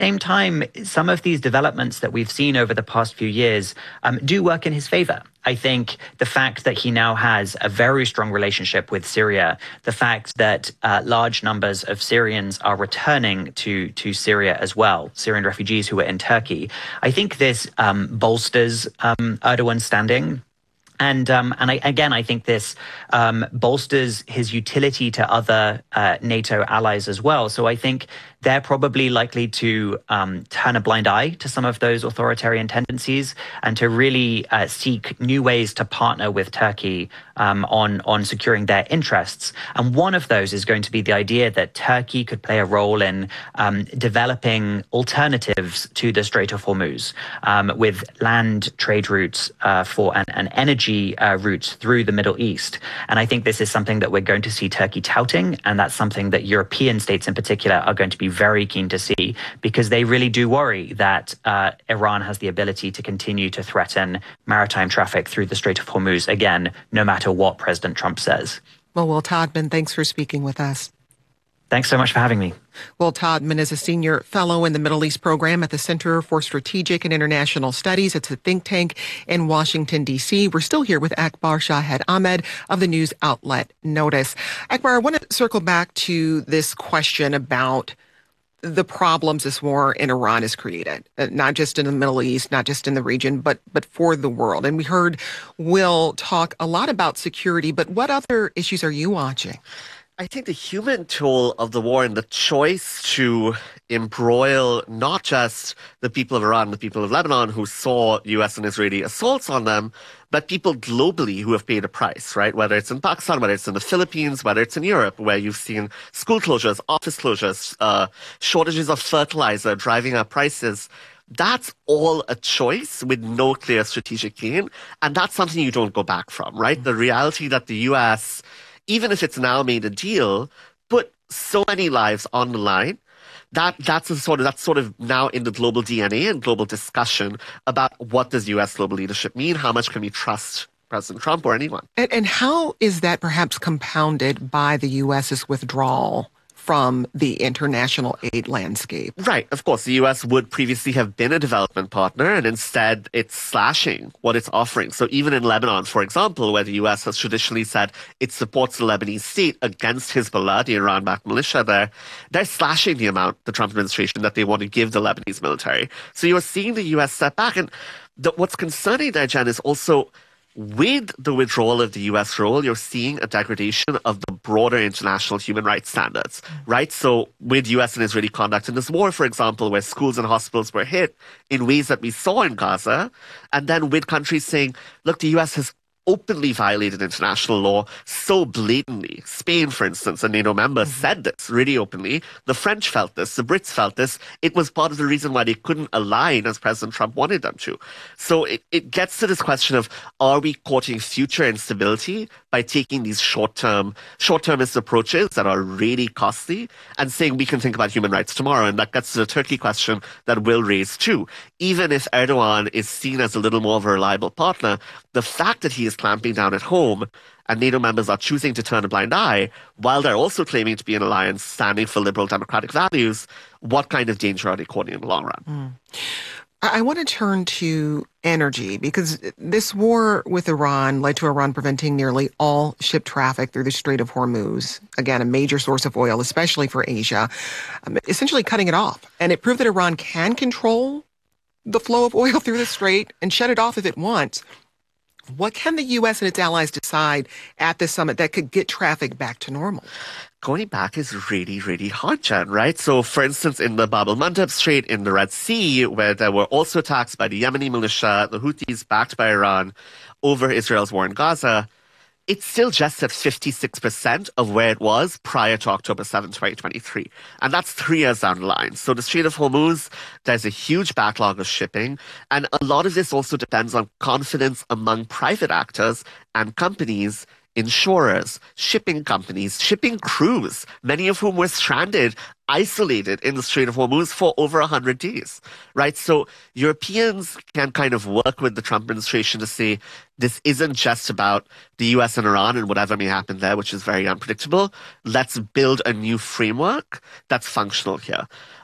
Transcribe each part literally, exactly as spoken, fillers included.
Same time, some of these developments that we've seen over the past few years um, do work in his favor. I think the fact that he now has a very strong relationship with Syria, the fact that uh, large numbers of Syrians are returning to, to Syria as well, Syrian refugees who are in Turkey, I think this um, bolsters um, Erdogan's standing. And um, and I, again, I think this um, bolsters his utility to other uh, NATO allies as well. So I think they're probably likely to um, turn a blind eye to some of those authoritarian tendencies and to really uh, seek new ways to partner with Turkey um, on, on securing their interests. And one of those is going to be the idea that Turkey could play a role in um, developing alternatives to the Strait of Hormuz um, with land trade routes uh, for and, and energy uh, routes through the Middle East. And I think this is something that we're going to see Turkey touting, and that's something that European states in particular are going to be very keen to see, because they really do worry that uh, Iran has the ability to continue to threaten maritime traffic through the Strait of Hormuz, again, no matter what President Trump says. Well, Will Todman, thanks for speaking with us. Thanks so much for having me. Will Todman is a senior fellow in the Middle East program at the Center for Strategic and International Studies. It's a think tank in Washington, D C. We're still here with Akbar Shahed Ahmed of the news outlet Notice. Akbar, I want to circle back to this question about the problems this war in Iran has created, not just in the Middle East, not just in the region, but but for the world. And we heard Will talk a lot about security, but what other issues are you watching? I think the human toll of the war and the choice to embroil not just the people of Iran, the people of Lebanon who saw U S and Israeli assaults on them, but people globally who have paid a price, right? Whether it's in Pakistan, whether it's in the Philippines, whether it's in Europe, where you've seen school closures, office closures, uh, shortages of fertilizer driving up prices. That's all a choice with no clear strategic gain. And that's something you don't go back from, right? Mm-hmm. The reality that the U S, even if it's now made a deal, put so many lives on the line, that that's a sort of that's sort of now in the global D N A and global discussion about what does U S global leadership mean? How much can we trust President Trump or anyone? And, and how is that perhaps compounded by the US's withdrawal from the international aid landscape? Right. Of course, the U S would previously have been a development partner, and instead it's slashing what it's offering. So even in Lebanon, for example, where the U S has traditionally said it supports the Lebanese state against Hezbollah, the Iran-backed militia there, they're slashing the amount, the Trump administration, that they want to give the Lebanese military. So you're seeing the U S step back. And the, what's concerning there, Jen, is also with the withdrawal of the U S role, you're seeing a degradation of the broader international human rights standards, right? So with U S and Israeli conduct in this war, for example, where schools and hospitals were hit in ways that we saw in Gaza, and then with countries saying, look, the U S has openly violated international law so blatantly. Spain, for instance, a NATO member, mm-hmm. said this really openly. The French felt this. The Brits felt this. It was part of the reason why they couldn't align as President Trump wanted them to. So it, it gets to this question of, are we courting future instability by taking these short-term, short-termist approaches that are really costly and saying we can think about human rights tomorrow? And that gets to the Turkey question that Will raised too. Even if Erdogan is seen as a little more of a reliable partner, the fact that he is clamping down at home and NATO members are choosing to turn a blind eye while they're also claiming to be an alliance standing for liberal democratic values, what kind of danger are they courting in the long run? Mm. I want to turn to energy, because this war with Iran led to Iran preventing nearly all ship traffic through the Strait of Hormuz. Again, a major source of oil, especially for Asia, um, essentially cutting it off. And it proved that Iran can control the flow of oil through the strait and shut it off if it wants. What can the U S and its allies decide at this summit that could get traffic back to normal? Going back is really, really hard, Jen, right? So, for instance, in the Bab el-Mandeb Strait in the Red Sea, where there were also attacks by the Yemeni militia, the Houthis backed by Iran, over Israel's war in Gaza, it's still just at fifty-six percent of where it was prior to October seventh, twenty twenty-three. And that's three years down the line. So the Strait of Hormuz, there's a huge backlog of shipping. And a lot of this also depends on confidence among private actors and companies, insurers, shipping companies, shipping crews, many of whom were stranded, isolated in the Strait of Hormuz for over one hundred days, right? So Europeans can kind of work with the Trump administration to say, this isn't just about the U S and Iran and whatever may happen there, which is very unpredictable. Let's build a new framework that's functional here.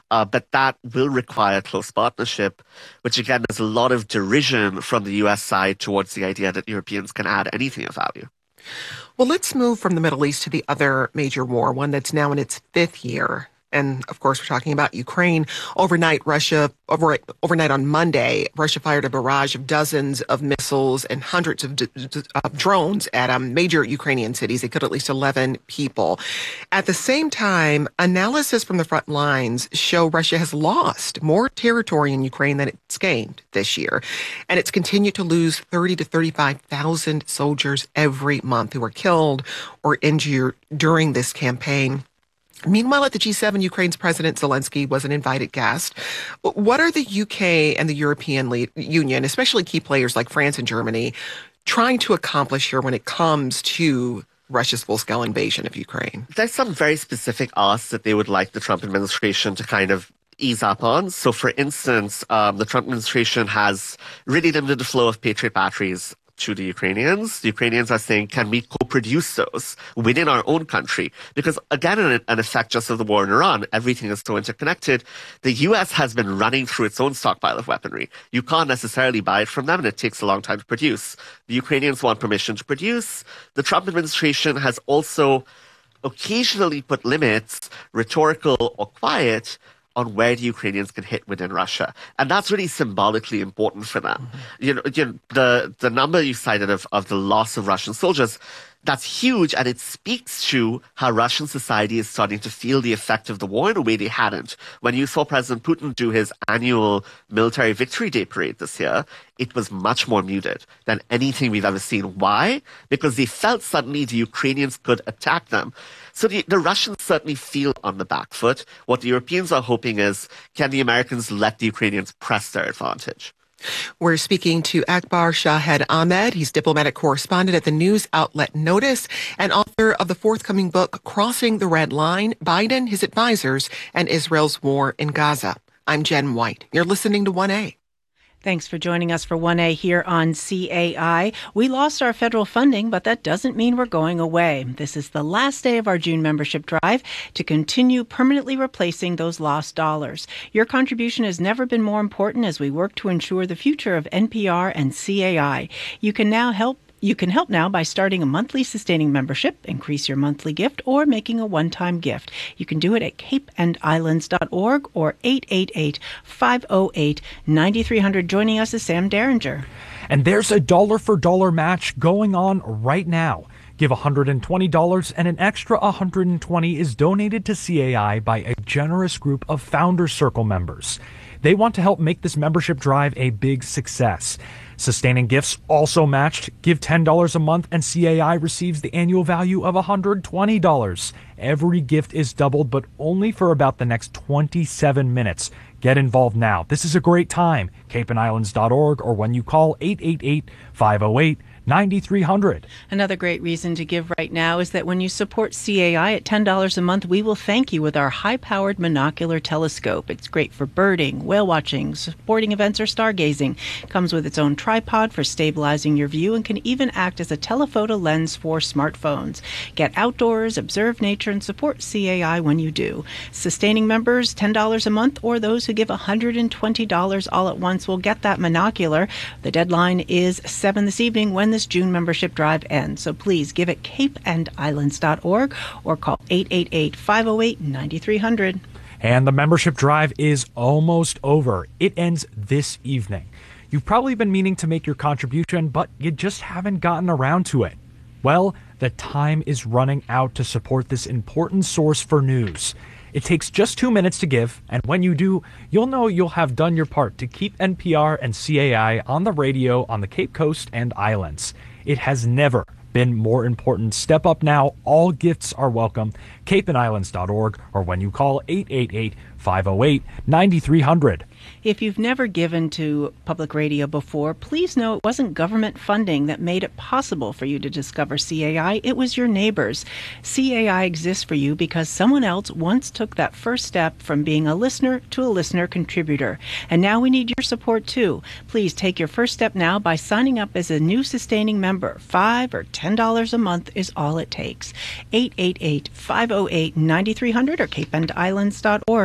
Uh, but that will require close partnership, which again, there's a lot of derision from the U S side towards the idea that Europeans can add anything of value. Well, let's move from the Middle East to the other major war, one that's now in its fifth year. And of course, we're talking about Ukraine. Overnight, Russia, over, overnight on Monday, Russia fired a barrage of dozens of missiles and hundreds of, d- d- of drones at um, major Ukrainian cities. They killed at least eleven people. At the same time, analysis from the front lines show Russia has lost more territory in Ukraine than it's gained this year. And it's continued to lose thirty to thirty-five thousand soldiers every month who are killed or injured during this campaign. Meanwhile, at the G seven, Ukraine's President Zelensky was an invited guest. What are the U K and the European Union, especially key players like France and Germany, trying to accomplish here when it comes to Russia's full-scale invasion of Ukraine? There's some very specific asks that they would like the Trump administration to kind of ease up on. So, for instance, um, the Trump administration has really limited the flow of Patriot batteries to the Ukrainians. The Ukrainians are saying, can we co-produce those within our own country? Because again, an, an effect just of the war in Iran, everything is so interconnected. The U S has been running through its own stockpile of weaponry. You can't necessarily buy it from them, and it takes a long time to produce. The Ukrainians want permission to produce. The Trump administration has also occasionally put limits, rhetorical or quiet, on where the Ukrainians can hit within Russia. And that's really symbolically important for them. Mm-hmm. You know, you know, the, the number you cited of, of the loss of Russian soldiers, that's huge, and it speaks to how Russian society is starting to feel the effect of the war in a way they hadn't. When you saw President Putin do his annual military victory day parade this year, it was much more muted than anything we've ever seen. Why? Because they felt suddenly the Ukrainians could attack them. So the, the Russians certainly feel on the back foot. What the Europeans are hoping is, can the Americans let the Ukrainians press their advantage? We're speaking to Akbar Shahed Ahmed. He's diplomatic correspondent at the news outlet Notice and author of the forthcoming book, Crossing the Red Line, Biden, His Advisors, and Israel's War in Gaza. I'm Jen White. You're listening to one A. Thanks for joining us for one A here on C A I. We lost our federal funding, but that doesn't mean we're going away. This is the last day of our June membership drive to continue permanently replacing those lost dollars. Your contribution has never been more important as we work to ensure the future of N P R and C A I. You can now help You can help now by starting a monthly sustaining membership, increase your monthly gift, or making a one-time gift. You can do it at cape and islands dot org or eight eight eight, five oh eight, nine three hundred. Joining us is Sam Derringer. And there's a dollar-for-dollar match going on right now. Give one hundred twenty dollars and an extra one hundred twenty dollars is donated to C A I by a generous group of Founders Circle members. They want to help make this membership drive a big success. Sustaining gifts also matched. Give ten dollars a month and C A I receives the annual value of one hundred twenty dollars. Every gift is doubled, but only for about the next twenty-seven minutes. Get involved now. This is a great time. cape and islands dot org or when you call eight eight eight, five oh eight, nine three hundred. Another great reason to give right now is that when you support C A I at ten dollars a month, we will thank you with our high-powered monocular telescope. It's great for birding, whale watching, sporting events, or stargazing. It comes with its own tripod for stabilizing your view and can even act as a telephoto lens for smartphones. Get outdoors, observe nature, and support C A I when you do. Sustaining members, ten dollars a month, or those who give one hundred twenty dollars all at once will get that monocular. The deadline is seven this evening when this June membership drive ends. So please give at cape and islands dot org or call eight eight eight, five oh eight, nine three hundred. And the membership drive is almost over. It ends this evening. You've probably been meaning to make your contribution, but you just haven't gotten around to it. Well, the time is running out to support this important source for news. It takes just two minutes to give, and when you do, you'll know you'll have done your part to keep N P R and C A I on the radio on the Cape Coast and Islands. It has never been more important. Step up now. All gifts are welcome. cape and islands dot org or when you call eight eight eight, five oh eight, nine three hundred. If you've never given to public radio before, please know it wasn't government funding that made it possible for you to discover C A I. It was your neighbors. C A I exists for you because someone else once took that first step from being a listener to a listener contributor. And now we need your support too. Please take your first step now by signing up as a new sustaining member. Five or ten dollars a month is all it takes. eight eight eight, five oh eight, nine three hundred or cape and islands dot org.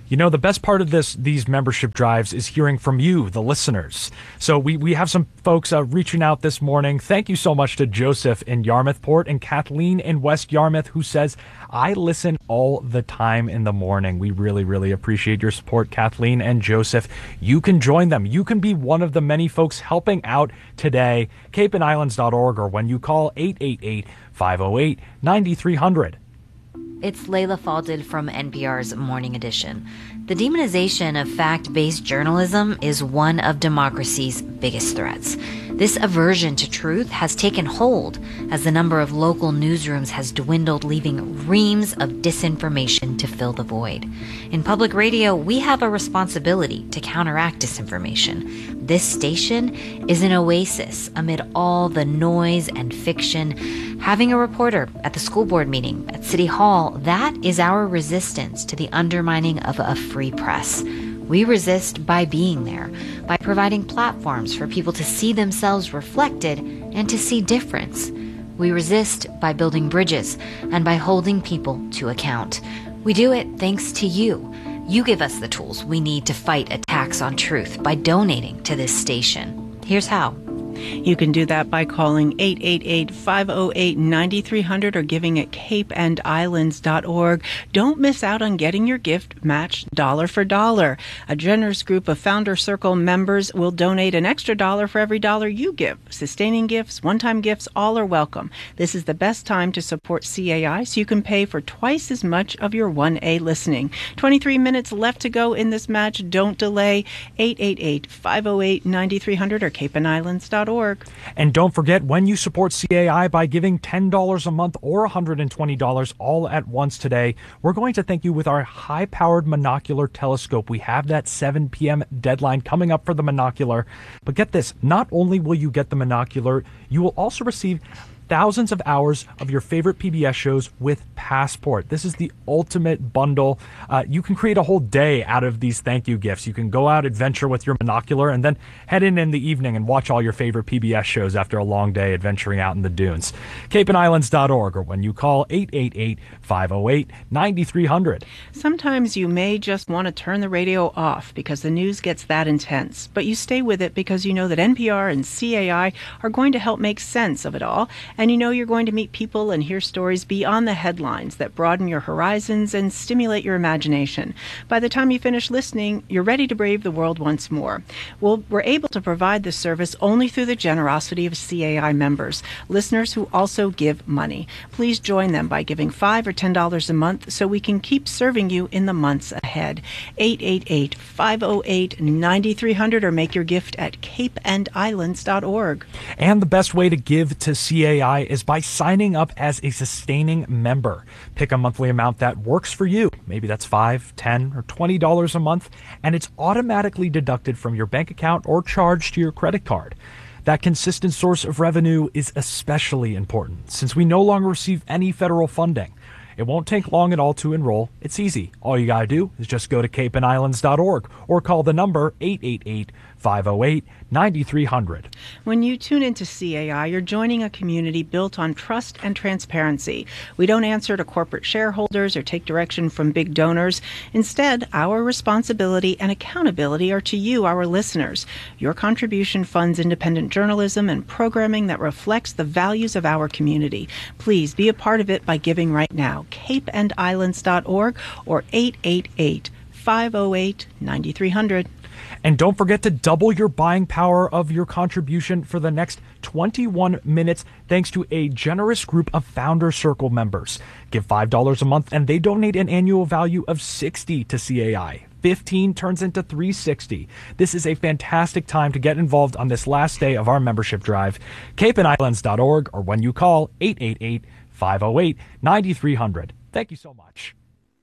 You know, the best part of this, these membership drives is hearing from you, the listeners. So we, we have some folks uh, reaching out this morning. Thank you so much to Joseph in Yarmouthport and Kathleen in West Yarmouth, who says, I listen all the time in the morning. We really, really appreciate your support, Kathleen and Joseph. You can join them. You can be one of the many folks helping out today. cape and islands dot org, or when you call eight eight eight, five oh eight, nine three hundred. It's Layla Falded from N P R's Morning Edition. The demonization of fact-based journalism is one of democracy's biggest threats. This aversion to truth has taken hold as the number of local newsrooms has dwindled, leaving reams of disinformation to fill the void. In public radio, we have a responsibility to counteract disinformation. This station is an oasis amid all the noise and fiction. Having a reporter at the school board meeting at City Hall, that is our resistance to the undermining of a free press. We resist by being there, by providing platforms for people to see themselves reflected and to see difference. We resist by building bridges and by holding people to account. We do it thanks to you. You give us the tools we need to fight attacks on truth by donating to this station. Here's how. You can do that by calling eight eight eight, five oh eight, nine three hundred or giving at cape and islands dot org. Don't miss out on getting your gift matched dollar for dollar. A generous group of Founder Circle members will donate an extra dollar for every dollar you give. Sustaining gifts, one-time gifts, all are welcome. This is the best time to support C A I, so you can pay for twice as much of your one A listening. twenty-three minutes left to go in this match. Don't delay. eight eight eight, five oh eight, nine three hundred or cape and islands dot org. And don't forget, when you support C A I by giving ten dollars a month or one hundred twenty dollars all at once today, we're going to thank you with our high-powered monocular telescope. We have that seven p.m. deadline coming up for the monocular. But get this, not only will you get the monocular, you will also receive thousands of hours of your favorite P B S shows with Passport. This is the ultimate bundle. Uh, you can create a whole day out of these thank you gifts. You can go out, adventure with your monocular, and then head in in the evening and watch all your favorite P B S shows after a long day adventuring out in the dunes. cape and islands dot org, or when you call eight eight eight, five oh eight, nine three hundred. Sometimes you may just want to turn the radio off because the news gets that intense, but you stay with it because you know that N P R and C A I are going to help make sense of it all. And you know you're going to meet people and hear stories beyond the headlines that broaden your horizons and stimulate your imagination. By the time you finish listening, you're ready to brave the world once more. Well, we're able to provide this service only through the generosity of C A I members, listeners who also give money. Please join them by giving five dollars or ten dollars a month so we can keep serving you in the months ahead. eight eight eight, five oh eight, nine three hundred or make your gift at cape and islands dot org. And the best way to give to C A I is by signing up as a sustaining member. Pick a monthly amount that works for you. Maybe that's five, ten, or twenty dollars a month, and it's automatically deducted from your bank account or charged to your credit card. That consistent source of revenue is especially important since we no longer receive any federal funding. It won't take long at all to enroll. It's easy. All you gotta do is just go to cape and islands dot org or call the number eight eight eight, five oh eight, nine three hundred. When you tune into C A I, you're joining a community built on trust and transparency. We don't answer to corporate shareholders or take direction from big donors. Instead, our responsibility and accountability are to you, our listeners. Your contribution funds independent journalism and programming that reflects the values of our community. Please be a part of it by giving right now. cape and islands dot org or eight eight eight, five oh eight, nine three hundred. And don't forget to double your buying power of your contribution for the next twenty-one minutes thanks to a generous group of Founder Circle members. Give five dollars a month and they donate an annual value of sixty dollars to C A I. fifteen turns into three hundred sixty dollars. This is a fantastic time to get involved on this last day of our membership drive. cape and islands dot org or when you call eight eight eight, five oh eight, nine three hundred. Thank you so much.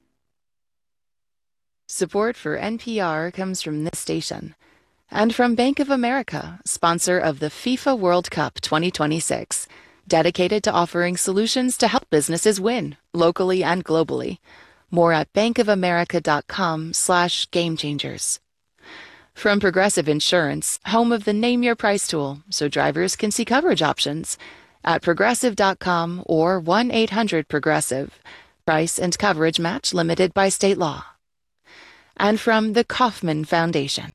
Support for N P R comes from this station and from Bank of America, sponsor of the FIFA World Cup twenty twenty-six, dedicated to offering solutions to help businesses win locally and globally. More at bankofamerica.com slash game changers. From Progressive Insurance, home of the Name Your Price tool, so drivers can see coverage options at progressive dot com or one eight hundred progressive. Price and coverage match limited by state law. and from the Kauffman Foundation.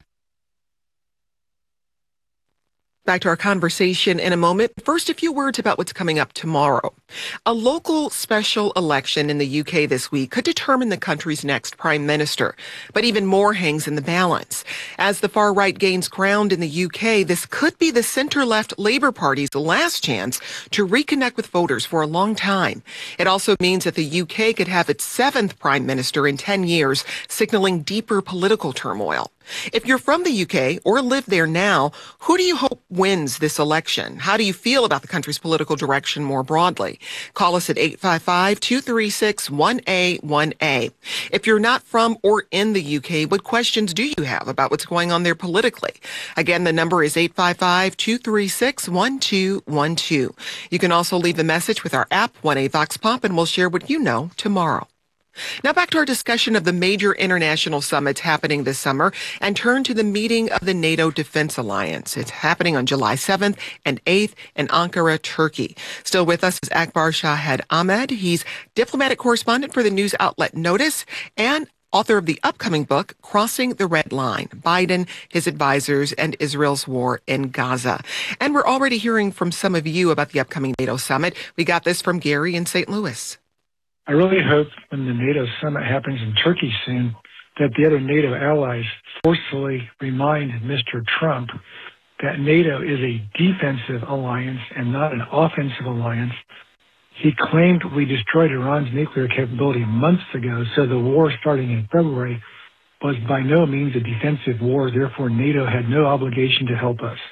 Back to our conversation in a moment. First, a few words about what's coming up tomorrow. A local special election in the U K this week could determine the country's next prime minister, but even more hangs in the balance. As the far right gains ground in the U K, this could be the center-left Labour Party's last chance to reconnect with voters for a long time. It also means that the U K could have its seventh prime minister in ten years, signaling deeper political turmoil. If you're from the U K or live there now, who do you hope wins this election? How do you feel about the country's political direction more broadly? Call us at eight five five, two three six, one A one A. If you're not from or in the U K, what questions do you have about what's going on there politically? Again, the number is eight five five, two three six, one two one two. You can also leave a message with our app, one A Vox Pop, and we'll share what you know tomorrow. Now back to our discussion of the major international summits happening this summer and turn to the meeting of the NATO Defense Alliance. It's happening on July seventh and eighth in Ankara, Turkey. Still with us is Akbar Shahed Ahmed. He's diplomatic correspondent for the news outlet Notice and author of the upcoming book, Crossing the Red Line, Biden, His Advisors, and Israel's War in Gaza. And we're already hearing from some of you about the upcoming NATO summit. We got this from Gary in Saint Louis. I really hope when the NATO summit happens in Turkey soon that the other NATO allies forcefully remind Mister Trump that NATO is a defensive alliance and not an offensive alliance. He claimed we destroyed Iran's nuclear capability months ago, so the war starting in February was by no means a defensive war. Therefore, NATO had no obligation to help us.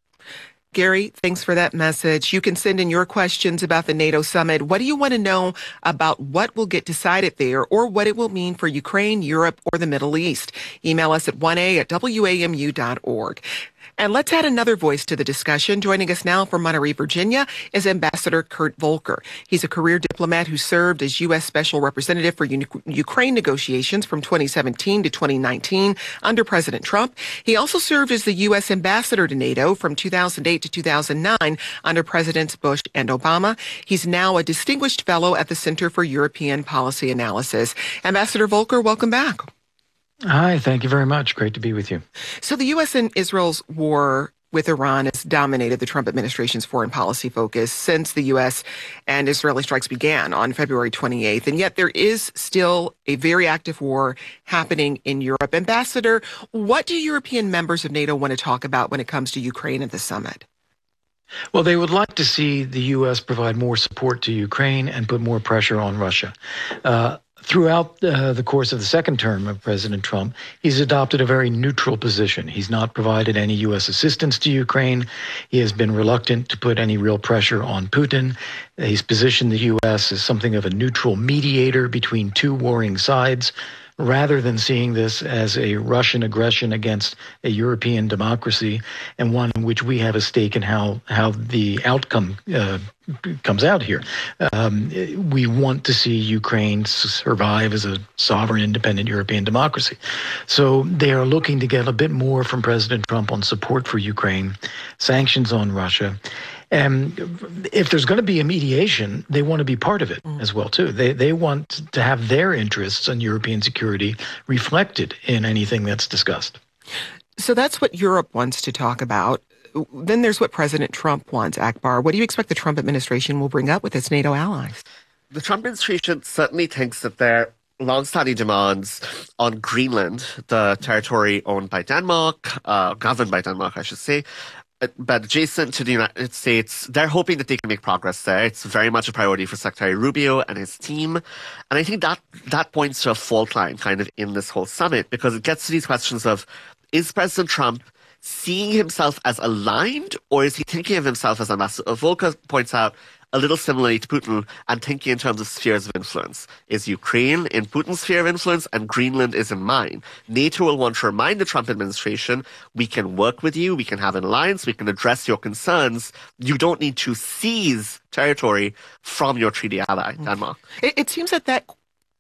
Gary, thanks for that message. You can send in your questions about the NATO summit. What do you want to know about what will get decided there or what it will mean for Ukraine, Europe, or the Middle East? Email us at one A at W A M U dot org. And let's add another voice to the discussion. Joining us now from Monterey, Virginia, is Ambassador Kurt Volker. He's a career diplomat who served as U S Special Representative for U- Ukraine negotiations from twenty seventeen to twenty nineteen under President Trump. He also served as the U S Ambassador to NATO from two thousand eight to two thousand nine under Presidents Bush and Obama. He's now a distinguished fellow at the Center for European Policy Analysis. Ambassador Volker, welcome back. Hi, thank you very much. Great to be with you. So the U S and Israel's war with Iran has dominated the Trump administration's foreign policy focus since the U S and Israeli strikes began on February twenty-eighth. And yet there is still a very active war happening in Europe. Ambassador, what do European members of NATO want to talk about when it comes to Ukraine at the summit? Well, they would like to see the U S provide more support to Ukraine and put more pressure on Russia. Uh, Throughout uh, the course of the second term of President Trump, he's adopted a very neutral position. He's not provided any U S assistance to Ukraine. He has been reluctant to put any real pressure on Putin. He's positioned the U S as something of a neutral mediator between two warring sides, rather than seeing this as a Russian aggression against a European democracy and one in which we have a stake in how, how the outcome uh, comes out here. Um, we want to see Ukraine survive as a sovereign, independent European democracy. So they are looking to get a bit more from President Trump on support for Ukraine, sanctions on Russia. And if there's going to be a mediation, they want to be part of it mm. as well, too. They they want to have their interests on European security reflected in anything that's discussed. So that's what Europe wants to talk about. Then there's what President Trump wants, Akbar. What do you expect the Trump administration will bring up with its NATO allies? The Trump administration certainly thinks that their long-standing demands on Greenland, the territory owned by Denmark, uh, governed by Denmark, I should say, but adjacent to the United States, they're hoping that they can make progress there. It's very much a priority for Secretary Rubio and his team. And I think that that points to a fault line kind of in this whole summit, because it gets to these questions of, is President Trump seeing himself as aligned, or is he thinking of himself as ambassador? Volker points out, a little similarly to Putin, and thinking in terms of spheres of influence. Is Ukraine in Putin's sphere of influence and Greenland is in mine? NATO will want to remind the Trump administration, we can work with you, we can have an alliance, we can address your concerns. You don't need to seize territory from your treaty ally, Denmark. It, it seems that that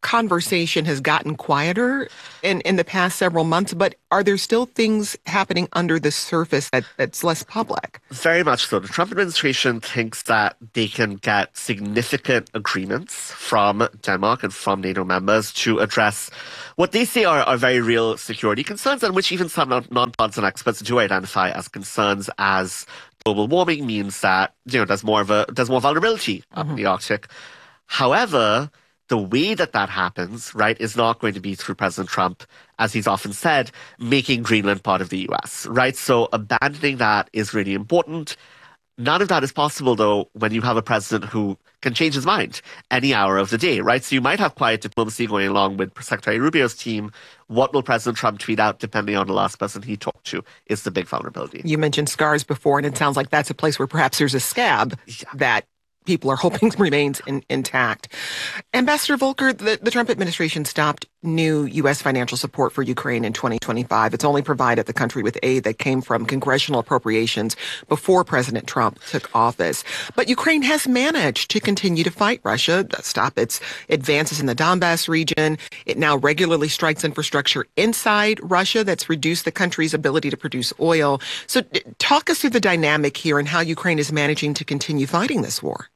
conversation has gotten quieter in, in the past several months, but are there still things happening under the surface that, that's less public? Very much so. The Trump administration thinks that they can get significant agreements from Denmark and from NATO members to address what they say are, are very real security concerns, and which even some non-partisan experts do identify as concerns, as global warming means that, you know, there's more of a there's more vulnerability up mm-hmm. in the Arctic. However, the way that that happens, right, is not going to be through President Trump, as he's often said, making Greenland part of the U S, right? So abandoning that is really important. None of that is possible, though, when you have a president who can change his mind any hour of the day, right? So you might have quiet diplomacy going along with Secretary Rubio's team. What will President Trump tweet out, depending on the last person he talked to, is the big vulnerability. You mentioned scars before, and it sounds like that's a place where perhaps there's a scab yeah. that people are hoping remains in, intact. Ambassador Volker, the, the Trump administration stopped new U S financial support for Ukraine in twenty twenty-five. It's only provided the country with aid that came from congressional appropriations before President Trump took office. But Ukraine has managed to continue to fight Russia, stop its advances in the Donbass region. It now regularly strikes infrastructure inside Russia that's reduced the country's ability to produce oil. So talk us through the dynamic here and how Ukraine is managing to continue fighting this war.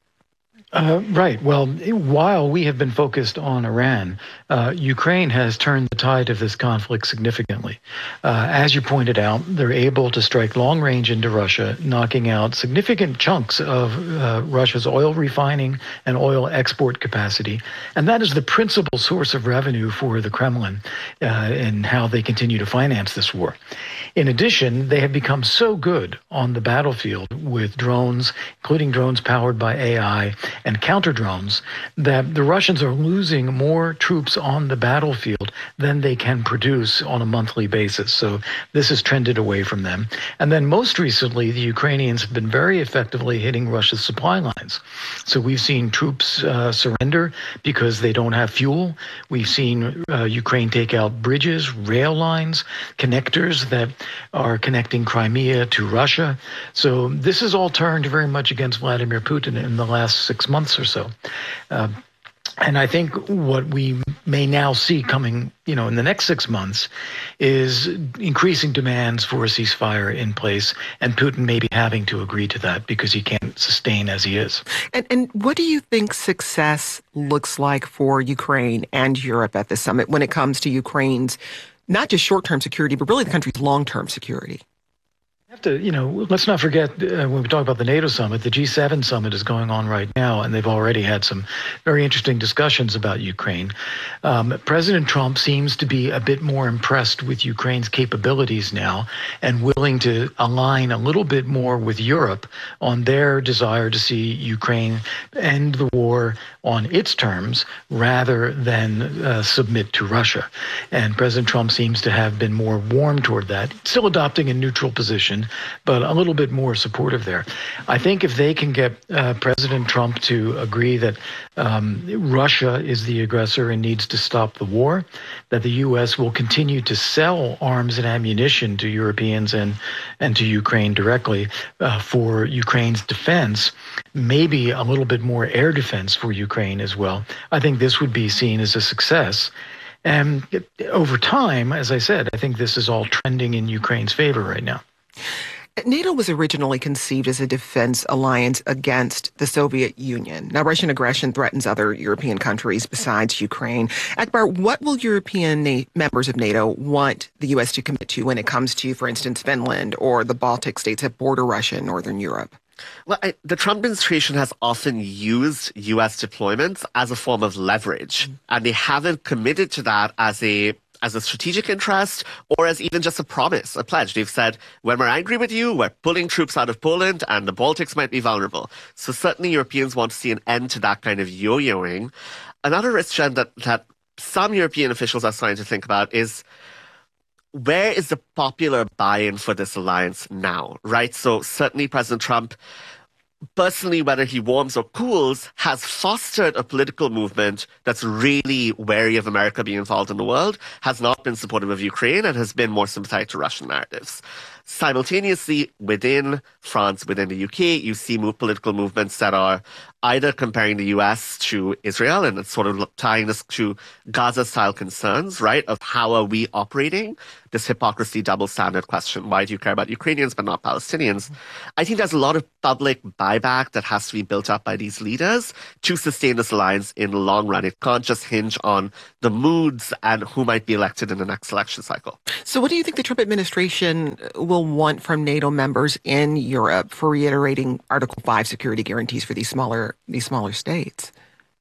Uh, right. Well, while we have been focused on Iran, uh, Ukraine has turned the tide of this conflict significantly. Uh, as you pointed out, they're able to strike long range into Russia, knocking out significant chunks of uh, Russia's oil refining and oil export capacity. And that is the principal source of revenue for the Kremlin uh, and how they continue to finance this war. In addition, they have become so good on the battlefield with drones, including drones powered by A I, and counter drones, that the Russians are losing more troops on the battlefield than they can produce on a monthly basis. So this has trended away from them. And then most recently, the Ukrainians have been very effectively hitting Russia's supply lines. So we've seen troops uh, surrender because they don't have fuel. We've seen uh, Ukraine take out bridges, rail lines, connectors that are connecting Crimea to Russia. So this has all turned very much against Vladimir Putin in the last six months or so. Uh, and I think what we may now see coming, you know, in the next six months is increasing demands for a ceasefire in place, and Putin may be having to agree to that because he can't sustain as he is. And, and what do you think success looks like for Ukraine and Europe at the summit when it comes to Ukraine's not just short-term security, but really the country's long-term security? Have to, you know, let's not forget uh, when we talk about the NATO summit, the G seven summit is going on right now, and they've already had some very interesting discussions about Ukraine. Um, President Trump seems to be a bit more impressed with Ukraine's capabilities now and willing to align a little bit more with Europe on their desire to see Ukraine end the war on its terms rather than uh, submit to Russia. And President Trump seems to have been more warm toward that, still adopting a neutral position, but a little bit more supportive there. I think if they can get uh, President Trump to agree that um, Russia is the aggressor and needs to stop the war, that the U S will continue to sell arms and ammunition to Europeans and, and to Ukraine directly uh, for Ukraine's defense, maybe a little bit more air defense for Ukraine as well, I think this would be seen as a success. And over time, as I said, I think this is all trending in Ukraine's favor right now. NATO was originally conceived as a defense alliance against the Soviet Union. Now, Russian aggression threatens other European countries besides Ukraine. Akbar, what will European na- members of NATO want the U S to commit to when it comes to, for instance, Finland or the Baltic states that border Russia in Northern Europe? Well, I, the Trump administration has often used U S deployments as a form of leverage, mm-hmm. and they haven't committed to that as a as a strategic interest or as even just a promise, a pledge. They've said, when we're angry with you, we're pulling troops out of Poland and the Baltics might be vulnerable. So certainly Europeans want to see an end to that kind of yo-yoing. Another risk, Jen, that, that some European officials are starting to think about is, where is the popular buy-in for this alliance now, right? So certainly President Trump, personally, whether he warms or cools, has fostered a political movement that's really wary of America being involved in the world, has not been supportive of Ukraine, and has been more sympathetic to Russian narratives. Simultaneously, within France, within the U K, you see move political movements that are either comparing the U S to Israel and sort of tying this to Gaza-style concerns, right, of how are we operating, this hypocrisy, double standard question. Why do you care about Ukrainians but not Palestinians? I think there's a lot of public buyback that has to be built up by these leaders to sustain this alliance in the long run. It can't just hinge on the moods and who might be elected in the next election cycle. So what do you think the Trump administration will want from NATO members in Europe for reiterating Article five security guarantees for these smaller these smaller states?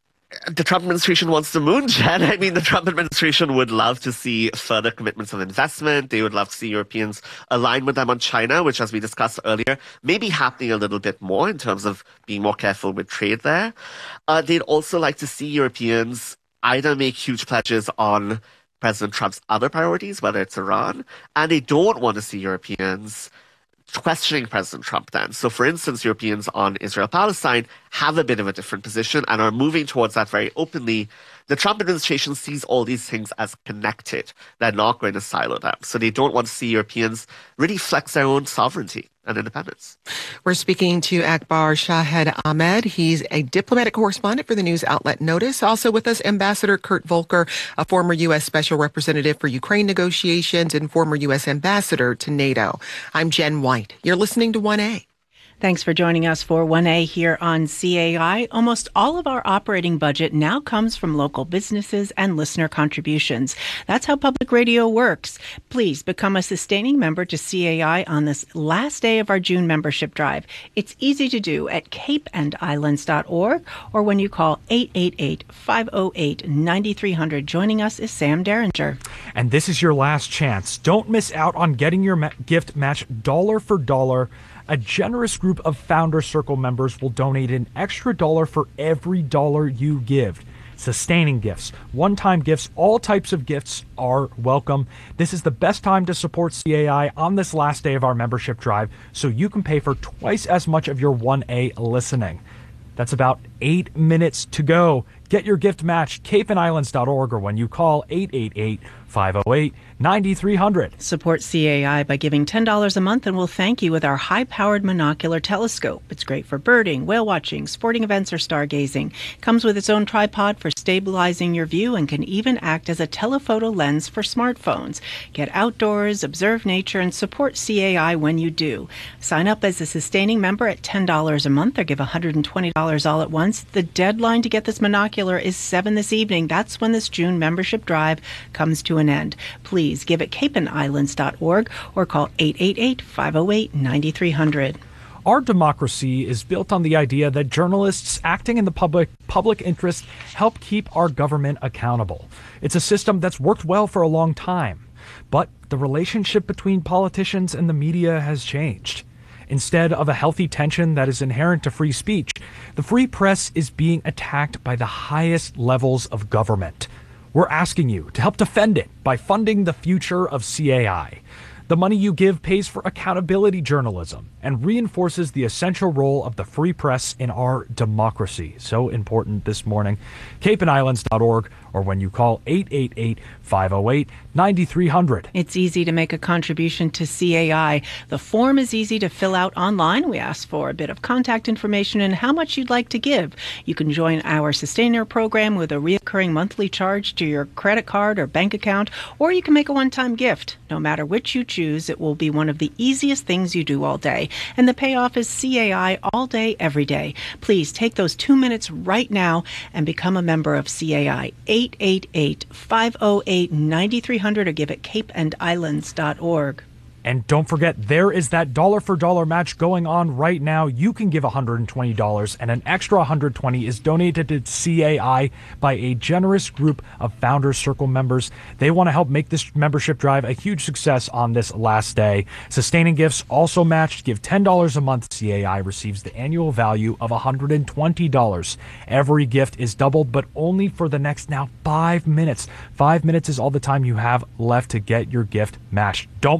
The Trump administration wants the moon, Jen. I mean, the Trump administration would love to see further commitments of investment. They would love to see Europeans align with them on China, which, as we discussed earlier, may be happening a little bit more in terms of being more careful with trade there. Uh, they'd also like to see Europeans either make huge pledges on President Trump's other priorities, whether it's Iran, and they don't want to see Europeans questioning President Trump then. So, for instance, Europeans on Israel-Palestine have a bit of a different position and are moving towards that very openly. The Trump administration sees all these things as connected. They're not going to silo them. So they don't want to see Europeans really flex their own sovereignty and independence. We're speaking to Akbar Shahed Ahmed. He's a diplomatic correspondent for the news outlet Notice. Also with us, Ambassador Kurt Volker, a former U S Special Representative for Ukraine negotiations and former U S Ambassador to NATO. I'm Jen White. You're listening to one A. Thanks for joining us for one A here on C A I. Almost all of our operating budget now comes from local businesses and listener contributions. That's how public radio works. Please become a sustaining member to C A I on this last day of our June membership drive. It's easy to do at cape and islands dot org or when you call eight eight eight, five oh eight, nine three hundred. Joining us is Sam Derringer. And this is your last chance. Don't miss out on getting your ma- gift matched dollar for dollar. A generous group of Founder Circle members will donate an extra dollar for every dollar you give. Sustaining gifts, one-time gifts, all types of gifts are welcome. This is the best time to support C A I on this last day of our membership drive, so you can pay for twice as much of your one A listening. That's about eight minutes to go. Get your gift matched, cape and islands dot org, or when you call eight eight eight, five oh eight, nine three hundred. Support C A I by giving ten dollars a month, and we'll thank you with our high-powered monocular telescope. It's great for birding, whale watching, sporting events, or stargazing. Comes with its own tripod for stabilizing your view and can even act as a telephoto lens for smartphones. Get outdoors, observe nature, and support C A I when you do. Sign up as a sustaining member at ten dollars a month or give one hundred twenty dollars all at once. The deadline to get this monocular is seven this evening. That's when this June membership drive comes to an end. Please give at cape and islands dot org or call eight eight eight, five oh eight, nine three hundred. Our democracy is built on the idea that journalists acting in the public public interest help keep our government accountable. It's a system that's worked well for a long time. But the relationship between politicians and the media has changed. Instead of a healthy tension that is inherent to free speech, the free press is being attacked by the highest levels of government. We're asking you to help defend it by funding the future of C A I. The money you give pays for accountability journalism and reinforces the essential role of the free press in our democracy. So important this morning. cape and islands dot org or when you call eight eight eight, five oh eight, nine three hundred. It's easy to make a contribution to C A I. The form is easy to fill out online. We ask for a bit of contact information and how much you'd like to give. You can join our Sustainer program with a recurring monthly charge to your credit card or bank account, or you can make a one-time gift. No matter which you choose, it will be one of the easiest things you do all day. And the payoff is C A I all day, every day. Please take those two minutes right now and become a member of C A I. eight eight eight, five oh eight, nine three hundred or give at cape and islands dot org. And don't forget, there is that dollar for dollar match going on right now. You can give one hundred twenty dollars and an extra one hundred twenty dollars is donated to C A I by a generous group of Founders Circle members. They want to help make this membership drive a huge success on this last day. Sustaining gifts also matched. Give ten dollars a month. C A I receives the annual value of one hundred twenty dollars. Every gift is doubled, but only for the next now five minutes. Five minutes is all the time you have left to get your gift matched. Don't miss out.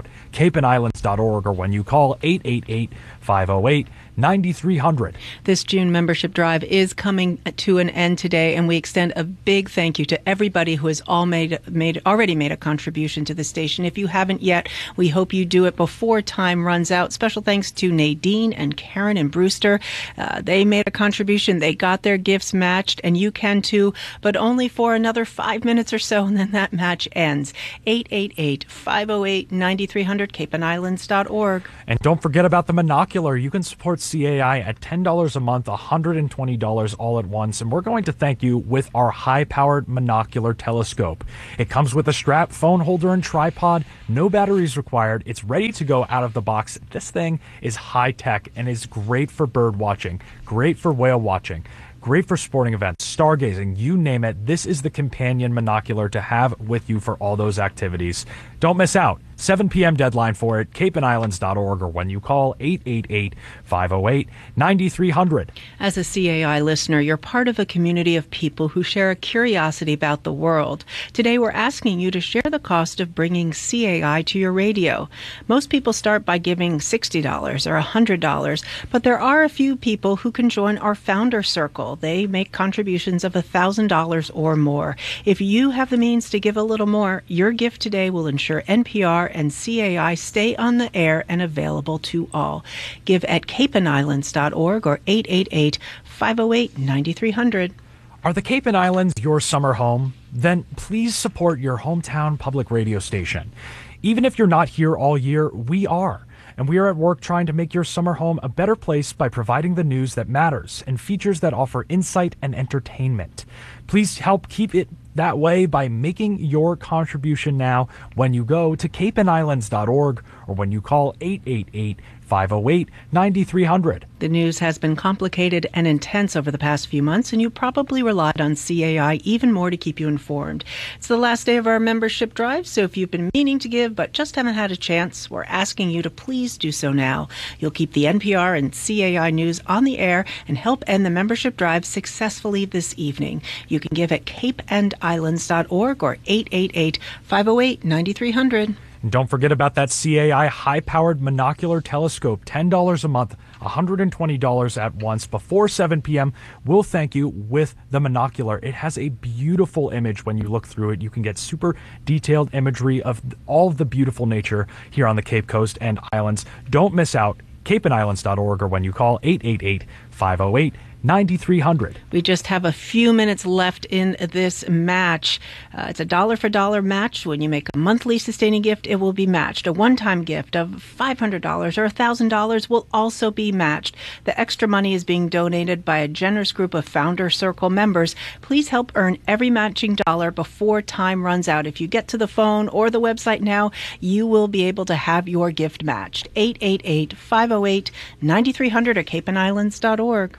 cape and islands dot org, or when you call eight eight eight, five oh eight, nine three hundred. This June membership drive is coming to an end today, and we extend a big thank you to everybody who has all made made already made a contribution to the station. If you haven't yet, we hope you do it before time runs out. Special thanks to Nadine and Karen and Brewster. Uh, they made a contribution. They got their gifts matched, and you can too, but only for another five minutes or so, and then that match ends. eight eight eight, five oh eight, nine three hundred, cape and islands dot org. And don't forget about the Monocular. You can support C A I at ten dollars a month, one hundred twenty dollars all at once, and we're going to thank you with our high-powered Monocular telescope. It comes with a strap, phone holder, and tripod. No batteries required. It's ready to go out of the box. This thing is high-tech and is great for bird watching, great for whale watching, great for sporting events, stargazing, you name it. This is the companion monocular to have with you for all those activities. Don't miss out. seven p.m. deadline for it, cape and islands dot org, or when you call eight eight eight, five oh eight, nine three hundred. As a C A I listener, you're part of a community of people who share a curiosity about the world. Today, we're asking you to share the cost of bringing C A I to your radio. Most people start by giving sixty dollars or one hundred dollars, but there are a few people who can join our Founder Circle. They make contributions of one thousand dollars or more. If you have the means to give a little more, your gift today will ensure N P R and C A I stay on the air and available to all. Give at cape and islands dot org or eight eight eight, five oh eight, nine three hundred. Are the Cape and Islands your summer home? Then please support your hometown public radio station. Even if you're not here all year, we are. And we are at work trying to make your summer home a better place by providing the news that matters and features that offer insight and entertainment. Please help keep it that way by making your contribution now when you go to cape and islands dot org or when you call eight eight eight, five oh eight, nine three hundred. The news has been complicated and intense over the past few months, and you probably relied on C A I even more to keep you informed. It's the last day of our membership drive, so if you've been meaning to give but just haven't had a chance, we're asking you to please do so now. You'll keep the N P R and C A I news on the air and help end the membership drive successfully this evening. You can give at cape and islands dot org or eight eight eight, five oh eight, nine three hundred. And don't forget about that C A I high-powered monocular telescope, ten dollars a month, one hundred twenty dollars at once before seven p.m. We'll thank you with the monocular. It has a beautiful image when you look through it. You can get super detailed imagery of all of the beautiful nature here on the Cape Coast and Islands. Don't miss out. cape and islands dot org or when you call eight eight eight, five oh eight, nine three hundred. We just have a few minutes left in this match. Uh, it's a dollar for dollar match. When you make a monthly sustaining gift, it will be matched. A one-time gift of five hundred dollars or one thousand dollars will also be matched. The extra money is being donated by a generous group of Founder Circle members. Please help earn every matching dollar before time runs out. If you get to the phone or the website now, you will be able to have your gift matched. eight eight eight, five oh eight, nine three hundred or cape and islands dot org.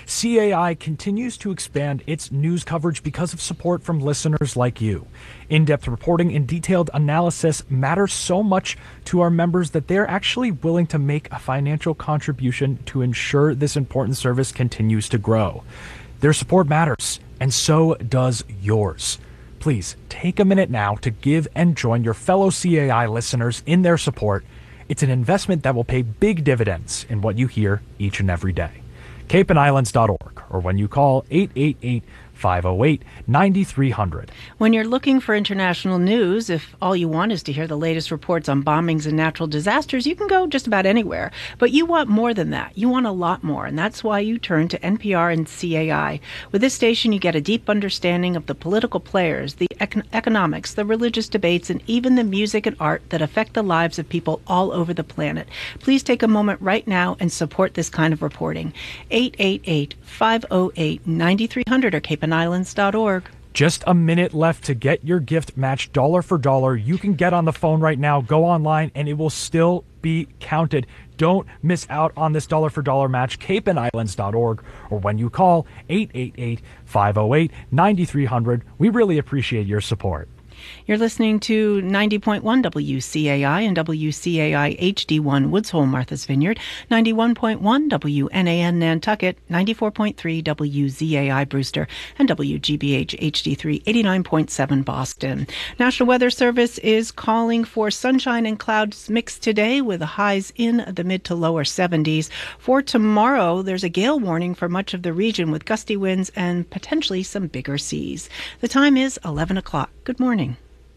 C A I continues to expand its news coverage because of support from listeners like you. In-depth reporting and detailed analysis matter so much to our members that they're actually willing to make a financial contribution to ensure this important service continues to grow. Their support matters, and so does yours. Please take a minute now to give and join your fellow C A I listeners in their support. It's an investment that will pay big dividends in what you hear each and every day. cape and islands dot org or when you call eight eight eight, five oh eight, nine three hundred. When you're looking for international news, if all you want is to hear the latest reports on bombings and natural disasters, you can go just about anywhere. But you want more than that. You want a lot more, and that's why you turn to N P R and C A I. With this station, you get a deep understanding of the political players, the econ- economics, the religious debates, and even the music and art that affect the lives of people all over the planet. Please take a moment right now and support this kind of reporting. eight eight eight, five oh eight, nine three hundred or cape and islands dot org. Just a minute left to get your gift matched dollar for dollar. You can get on the phone right now, go online, and it will still be counted. Don't miss out on this dollar for dollar match, cape and islands dot org, or when you call eight eight eight, five oh eight, nine three hundred. We really appreciate your support. You're listening to ninety point one W C A I and W C A I H D one Woods Hole, Martha's Vineyard, ninety-one point one W N A N Nantucket, ninety-four point three W Z A I Brewster, and W G B H H D three eighty-nine point seven Boston. National Weather Service is calling for sunshine and clouds mixed today with highs in the mid to lower seventies. For tomorrow, there's a gale warning for much of the region with gusty winds and potentially some bigger seas. The time is eleven o'clock. Good morning.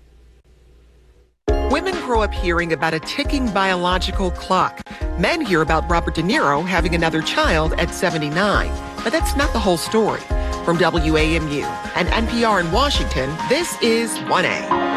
Women grow up hearing about a ticking biological clock. Men hear about Robert De Niro having another child at seventy-nine. But that's not the whole story. From W A M U and N P R in Washington, this is one A.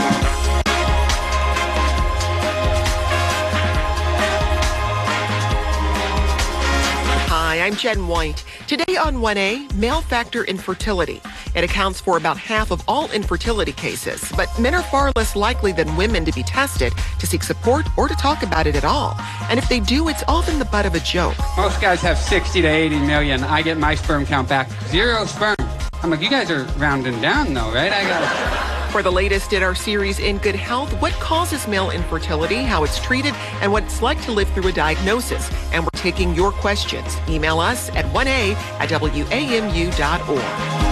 Hi, I'm Jen White. Today on one A, male factor infertility. It accounts for about half of all infertility cases, but men are far less likely than women to be tested, to seek support, or to talk about it at all. And if they do, it's often the butt of a joke. Most guys have sixty to eighty million. I get my sperm count back, zero sperm. I'm like, you guys are rounding down though, right? I got. For the latest in our series In Good Health, what causes male infertility, how it's treated, and what it's like to live through a diagnosis. And we're taking your questions. Email us at one A at W A M U dot org.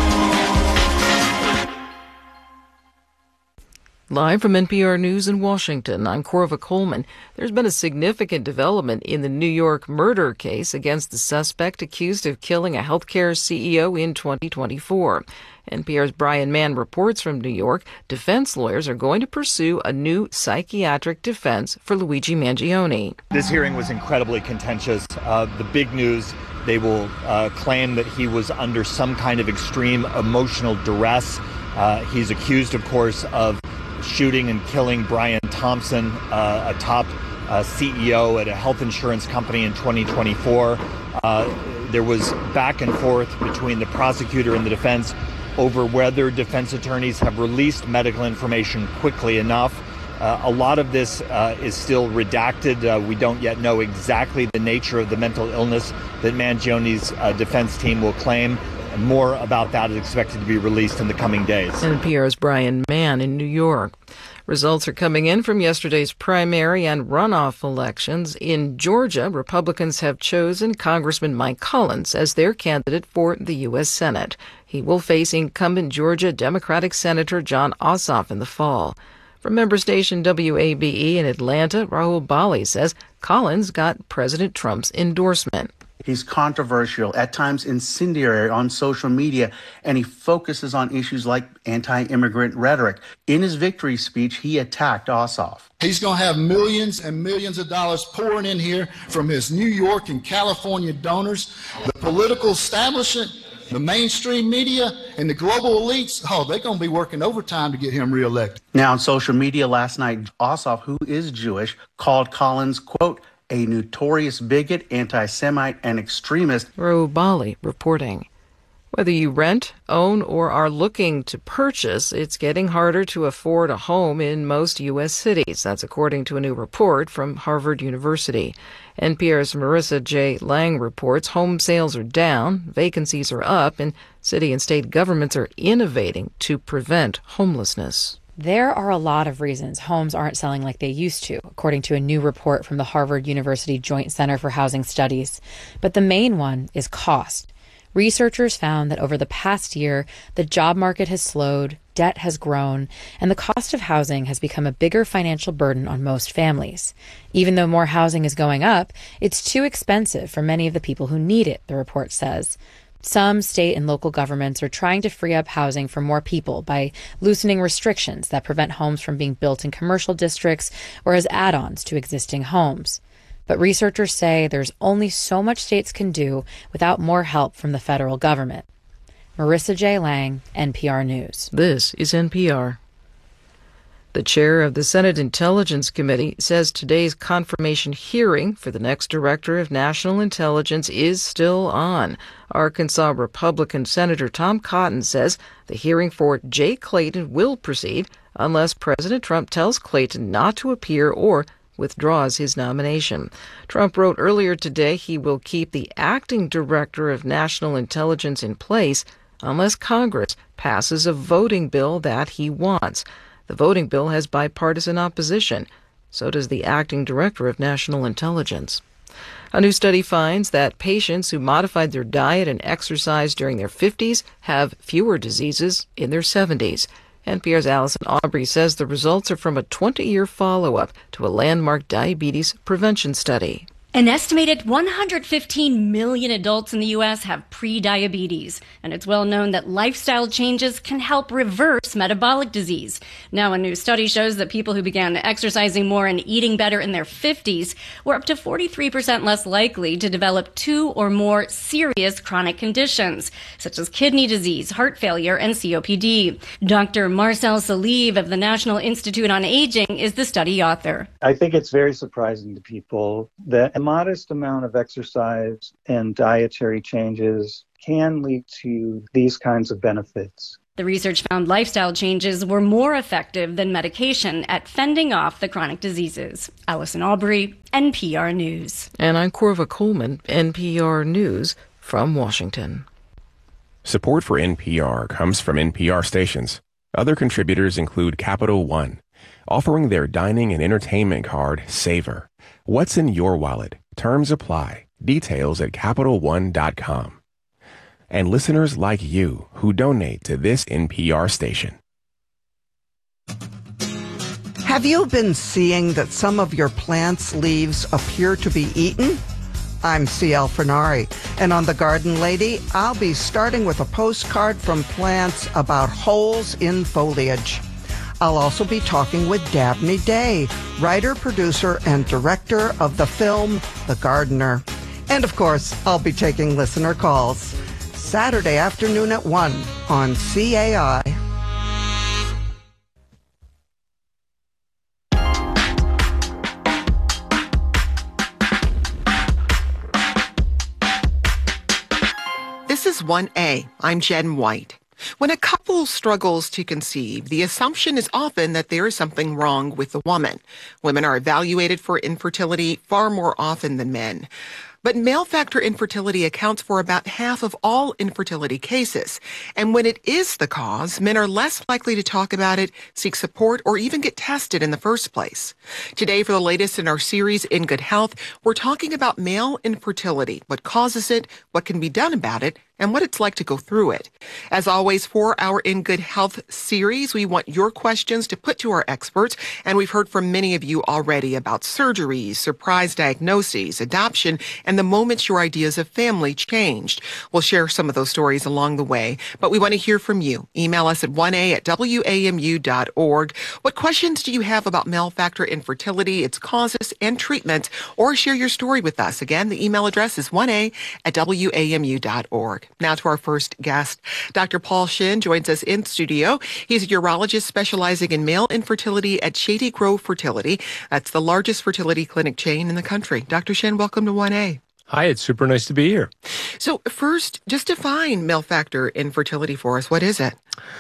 Live from N P R News in Washington, I'm Corva Coleman. There's been a significant development in the New York murder case against the suspect accused of killing a healthcare C E O in twenty twenty-four. N P R's Brian Mann reports from New York. Defense lawyers are going to pursue a new psychiatric defense for Luigi Mangione. This hearing was incredibly contentious. Uh, the big news, they will uh, claim that he was under some kind of extreme emotional duress. Uh, he's accused, of course, of shooting and killing Brian Thompson, uh, a top uh, C E O at a health insurance company in twenty twenty-four. Uh, there was back and forth between the prosecutor and the defense over whether defense attorneys have released medical information quickly enough. Uh, a lot of this uh, is still redacted. Uh, we don't yet know exactly the nature of the mental illness that Mangione's uh, defense team will claim. And more about that is expected to be released in the coming days. N P R's Brian Mann in New York. Results are coming in from yesterday's primary and runoff elections. In Georgia, Republicans have chosen Congressman Mike Collins as their candidate for the U S Senate. He will face incumbent Georgia Democratic Senator Jon Ossoff in the fall. From member station W A B E in Atlanta, Rahul Bali says Collins got President Trump's endorsement. He's controversial, at times incendiary on social media, and he focuses on issues like anti-immigrant rhetoric. In his victory speech, he attacked Ossoff. He's going to have millions and millions of dollars pouring in here from his New York and California donors. The political establishment, the mainstream media, and the global elites, oh, they're going to be working overtime to get him reelected. Now, on social media last night, Ossoff, who is Jewish, called Collins, quote, a notorious bigot, anti-Semite, and extremist. Rahul Bali reporting. Whether you rent, own, or are looking to purchase, it's getting harder to afford a home in most U S cities. That's according to a new report from Harvard University. N P R's Marissa J. Lang reports home sales are down, vacancies are up, and city and state governments are innovating to prevent homelessness. There are a lot of reasons homes aren't selling like they used to, according to a new report from the Harvard University Joint Center for Housing Studies. But the main one is cost. Researchers found that over the past year, the job market has slowed, debt has grown, and the cost of housing has become a bigger financial burden on most families. Even though more housing is going up, it's too expensive for many of the people who need it, the report says. Some state and local governments are trying to free up housing for more people by loosening restrictions that prevent homes from being built in commercial districts or as add-ons to existing homes. But researchers say there's only so much states can do without more help from the federal government. Marissa J. Lang, N P R News. This is N P R. The chair of the Senate Intelligence Committee says today's confirmation hearing for the next director of national intelligence is still on. Arkansas Republican Senator Tom Cotton says the hearing for Jay Clayton will proceed unless President Trump tells Clayton not to appear or withdraws his nomination. Trump wrote earlier today he will keep the acting director of national intelligence in place unless Congress passes a voting bill that he wants. The voting bill has bipartisan opposition. So does the acting director of National Intelligence. A new study finds that patients who modified their diet and exercise during their fifties have fewer diseases in their seventies. N P R's Allison Aubrey says the results are from a twenty-year follow-up to a landmark diabetes prevention study. An estimated one hundred fifteen million adults in the U S have prediabetes, and it's well known that lifestyle changes can help reverse metabolic disease. Now, a new study shows that people who began exercising more and eating better in their fifties were up to forty-three percent less likely to develop two or more serious chronic conditions, such as kidney disease, heart failure, and C O P D. Doctor Marcel Salive of the National Institute on Aging is the study author. I think it's very surprising to people that a modest amount of exercise and dietary changes can lead to these kinds of benefits. The research found lifestyle changes were more effective than medication at fending off the chronic diseases. Allison Aubrey, N P R News. And I'm Corva Coleman, N P R News from Washington. Support for N P R comes from N P R stations. Other contributors include Capital One, offering their dining and entertainment card, Savor. What's in your wallet? Terms apply. Details at Capital One dot com. And listeners like you who donate to this N P R station. Have you been seeing that some of your plants' leaves appear to be eaten? I'm C L Fernari, and on The Garden Lady, I'll be starting with a postcard from plants about holes in foliage. I'll also be talking with Dabney Day, writer, producer, and director of the film The Gardener. And of course, I'll be taking listener calls. Saturday afternoon at one on C A I. This is one A. I'm Jen White. When a couple struggles to conceive, the assumption is often that there is something wrong with the woman. Women are evaluated for infertility far more often than men. But male factor infertility accounts for about half of all infertility cases. And when it is the cause, men are less likely to talk about it, seek support, or even get tested in the first place. Today, for the latest in our series, In Good Health, we're talking about male infertility, what causes it, what can be done about it, and what it's like to go through it. As always, for our In Good Health series, we want your questions to put to our experts, and we've heard from many of you already about surgeries, surprise diagnoses, adoption, and the moments your ideas of family changed. We'll share some of those stories along the way, but we want to hear from you. Email us at one a at w a m u dot org. What questions do you have about male factor infertility, its causes, and treatment, or share your story with us? Again, the email address is one a at w a m u dot org. Now to our first guest. Doctor Paul Shin joins us in studio. He's a urologist specializing in male infertility at Shady Grove Fertility. That's the largest fertility clinic chain in the country. Doctor Shin, welcome to one A. Hi, it's super nice to be here. So first, just define male factor infertility for us. What is it?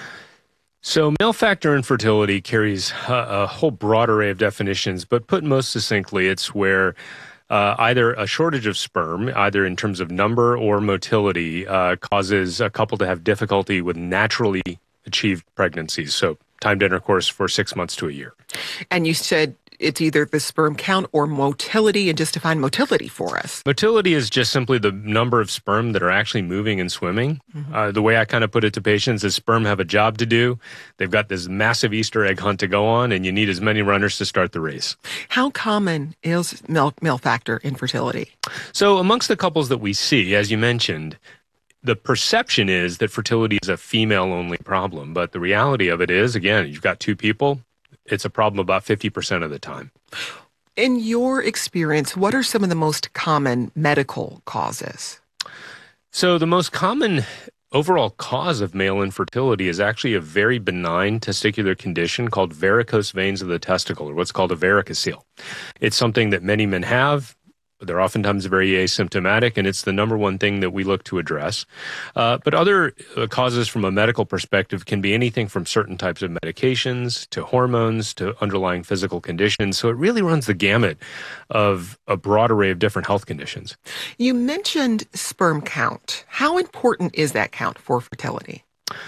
So male factor infertility carries a, a whole broad array of definitions, but put most succinctly, it's where Uh, either a shortage of sperm, either in terms of number or motility, uh, causes a couple to have difficulty with naturally achieved pregnancies. So timed intercourse for six months to a year. And you said it's either the sperm count or motility, and just define motility for us. Motility is just simply the number of sperm that are actually moving and swimming. Mm-hmm. Uh, the way I kind of put it to patients is sperm have a job to do. They've got this massive Easter egg hunt to go on, and you need as many runners to start the race. How common is male, male factor infertility? So amongst the couples that we see, as you mentioned, the perception is that fertility is a female-only problem, but the reality of it is, again, you've got two people, it's a problem about fifty percent of the time. In your experience, what are some of the most common medical causes? So the most common overall cause of male infertility is actually a very benign testicular condition called varicose veins of the testicle, or what's called a varicocele. It's something that many men have. They're oftentimes very asymptomatic, and it's the number one thing that we look to address. Uh, but other uh, causes from a medical perspective can be anything from certain types of medications to hormones to underlying physical conditions. So it really runs the gamut of a broad array of different health conditions. You mentioned sperm count. How important is that count for fertility?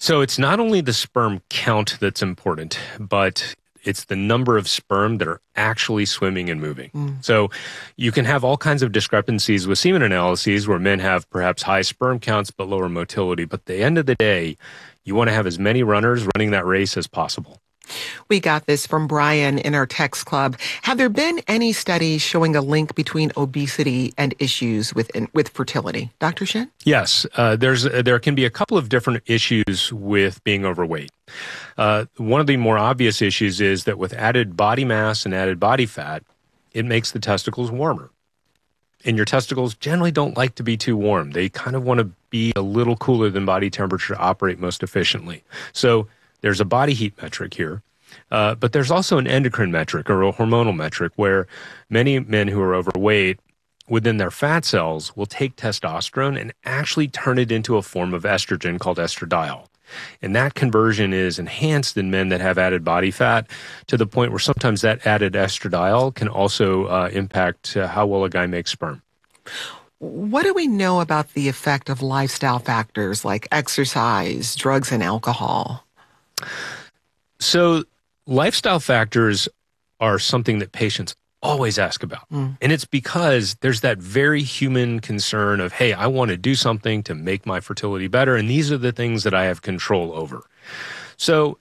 So it's not only the sperm count that's important, but it's the number of sperm that are actually swimming and moving. Mm. So you can have all kinds of discrepancies with semen analyses where men have perhaps high sperm counts but lower motility. But at the end of the day, you want to have as many runners running that race as possible. We got this from Brian in our text club. Have there been any studies showing a link between obesity and issues with with fertility? Doctor Shin? Yes, uh, there's uh, there can be a couple of different issues with being overweight. Uh, one of the more obvious issues is that with added body mass and added body fat, it makes the testicles warmer. And your testicles generally don't like to be too warm. They kind of want to be a little cooler than body temperature to operate most efficiently. So there's a body heat metric here, uh, but there's also an endocrine metric or a hormonal metric where many men who are overweight within their fat cells will take testosterone and actually turn it into a form of estrogen called estradiol. And that conversion is enhanced in men that have added body fat to the point where sometimes that added estradiol can also uh, impact uh, how well a guy makes sperm. What do we know about the effect of lifestyle factors like exercise, drugs, and alcohol? So lifestyle factors are something that patients always ask about. Mm. And it's because there's that very human concern of, hey, I want to do something to make my fertility better, and these are the things that I have control over. So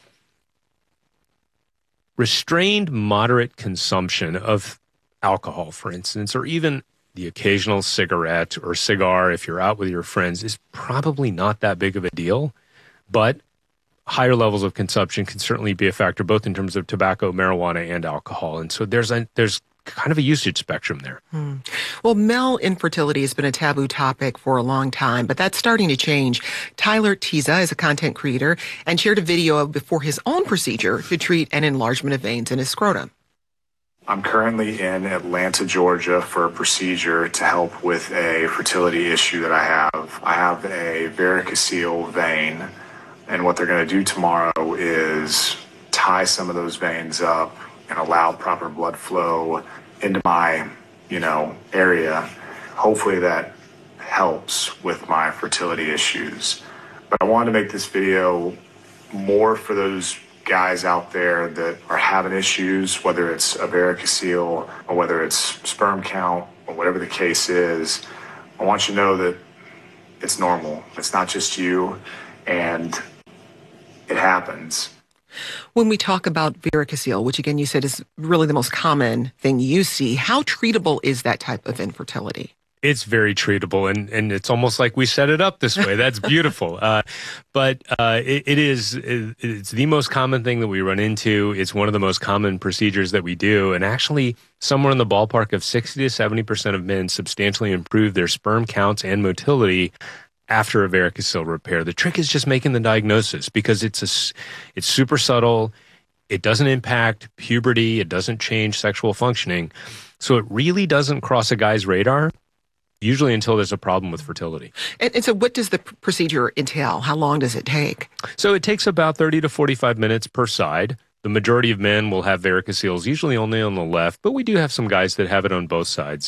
restrained moderate consumption of alcohol, for instance, or even the occasional cigarette or cigar if you're out with your friends is probably not that big of a deal, but higher levels of consumption can certainly be a factor, both in terms of tobacco, marijuana, and alcohol. And so there's a, there's kind of a usage spectrum there. Hmm. Well, male infertility has been a taboo topic for a long time, but that's starting to change. Tyler Tiza is a content creator and shared a video before his own procedure to treat an enlargement of veins in his scrotum. I'm currently in Atlanta, Georgia for a procedure to help with a fertility issue that I have. I have a varicocele vein. And what they're going to do tomorrow is tie some of those veins up and allow proper blood flow into my, you know, area. Hopefully that helps with my fertility issues. But I wanted to make this video more for those guys out there that are having issues, whether it's a varicocele or whether it's sperm count or whatever the case is. I want you to know that it's normal. It's not just you, and it happens. When we talk about varicocele, which again you said is really the most common thing you see, how treatable is that type of infertility? It's very treatable, and, and it's almost like we set it up this way. That's beautiful. uh, but uh, it, it is it, it's the most common thing that we run into. It's one of the most common procedures that we do, and actually somewhere in the ballpark of sixty to seventy percent of men substantially improve their sperm counts and motility after a varicocele repair. The trick is just making the diagnosis, because it's a, it's super subtle. It doesn't impact puberty. It doesn't change sexual functioning. So it really doesn't cross a guy's radar, usually until there's a problem with fertility. And, and so what does the pr- procedure entail? How long does it take? So it takes about thirty to forty-five minutes per side. The majority of men will have varicoceles, usually only on the left, but we do have some guys that have it on both sides.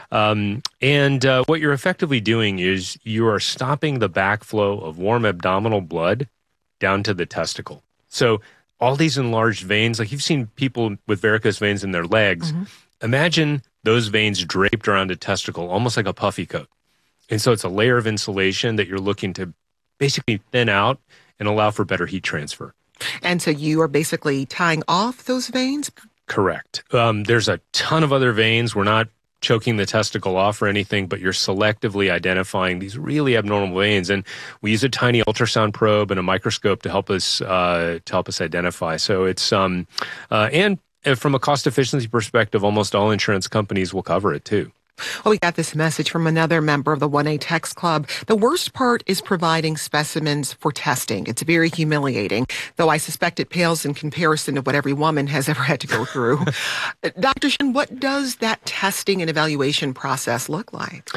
Um, and uh, what you're effectively doing is you are stopping the backflow of warm abdominal blood down to the testicle. So all these enlarged veins, like you've seen people with varicose veins in their legs, mm-hmm. Imagine those veins draped around a testicle, almost like a puffy coat. And so it's a layer of insulation that you're looking to basically thin out and allow for better heat transfer. And so you are basically tying off those veins? Correct. Um, there's a ton of other veins. We're not choking the testicle off or anything, but you're selectively identifying these really abnormal veins. And we use a tiny ultrasound probe and a microscope to help us uh, to help us identify. So it's um uh, and from a cost efficiency perspective, almost all insurance companies will cover it too. Well, we got this message from another member of the one A Text Club. The worst part is providing specimens for testing. It's very humiliating, though I suspect it pales in comparison to what every woman has ever had to go through. Doctor Shin, what does that testing and evaluation process look like?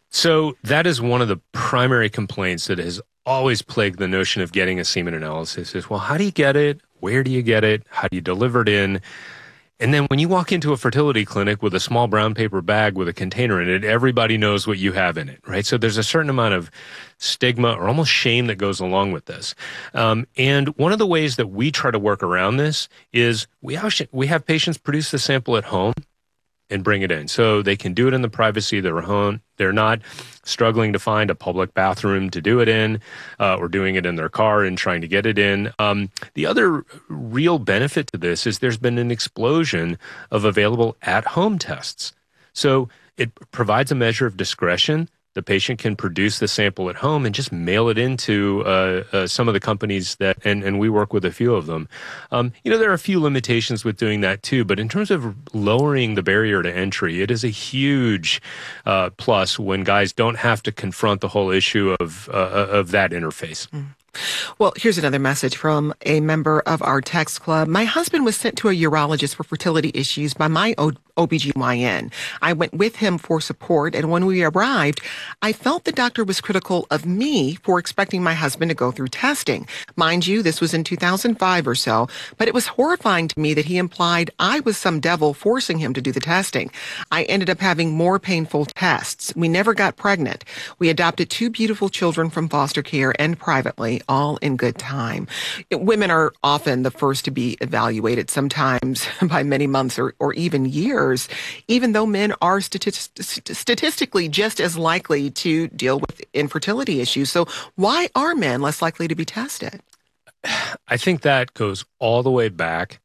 So that is one of the primary complaints that has always plagued the notion of getting a semen analysis is, well, how do you get it? Where do you get it? How do you deliver it in? And then when you walk into a fertility clinic with a small brown paper bag with a container in it, everybody knows what you have in it, right? So there's a certain amount of stigma or almost shame that goes along with this. Um, and one of the ways that we try to work around this is we have, we have patients produce the sample at home and bring it in. So they can do it in the privacy of their home. They're not struggling to find a public bathroom to do it in, uh, or doing it in their car and trying to get it in. Um, the other real benefit to this is there's been an explosion of available at-home tests. So it provides a measure of discretion. The patient can produce the sample at home and just mail it into uh, uh, some of the companies that, and, and we work with a few of them. Um, you know, there are a few limitations with doing that too, but in terms of lowering the barrier to entry, it is a huge uh, plus when guys don't have to confront the whole issue of, uh, of that interface. Mm. Well, here's another message from a member of our text club. My husband was sent to a urologist for fertility issues by my O B G Y N. I went with him for support, and when we arrived, I felt the doctor was critical of me for expecting my husband to go through testing. Mind you, this was in two thousand five or so, but it was horrifying to me that he implied I was some devil forcing him to do the testing. I ended up having more painful tests. We never got pregnant. We adopted two beautiful children from foster care and privately, all in good time. Women are often the first to be evaluated, sometimes by many months or, or even years, even though men are statist- statistically just as likely to deal with infertility issues. So why are men less likely to be tested? I think that goes all the way back